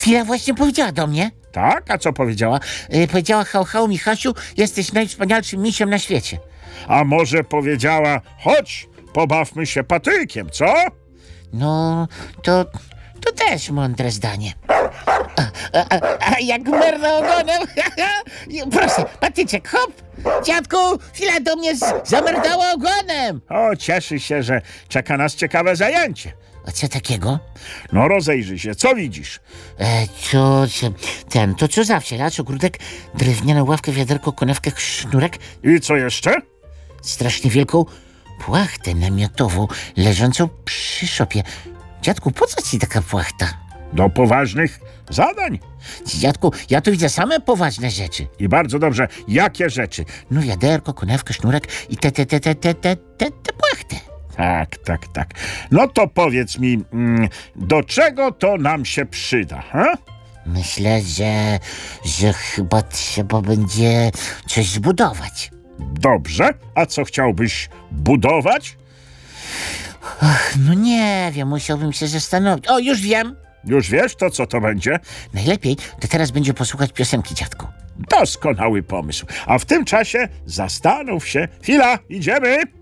Fila właśnie powiedziała do mnie. Tak? A co powiedziała? Powiedziała: hał, hał, Michasiu, jesteś najwspanialszym misiem na świecie. A może powiedziała, chodź, pobawmy się patykiem, co? No, to też mądre zdanie. A jak merda ogonem. Proszę, patyczek, hop. Dziadku, chwila do mnie zamerdała ogonem. O, cieszy się, że czeka nas ciekawe zajęcie. A co takiego? No rozejrzyj się, co widzisz? To co zawsze, raz ogródek, drewnianą ławkę, wiaderko, konewkę, sznurek, I co jeszcze? strasznie wielką płachtę namiotową leżącą przy szopie. Dziadku, po co ci taka płachta? Do poważnych zadań. Dziadku, ja tu widzę same poważne rzeczy. I bardzo dobrze, jakie rzeczy? No wiaderko, konewkę, sznurek i te płachtę. Tak. No to powiedz mi, do czego to nam się przyda, ha? Myślę, że chyba trzeba będzie coś zbudować. Dobrze, a co chciałbyś budować? No nie wiem, musiałbym się zastanowić. O, już wiem. Już wiesz, to co to będzie? Najlepiej to teraz będzie posłuchać piosenki, dziadku. Doskonały pomysł. A w tym czasie zastanów się. Chwila, idziemy.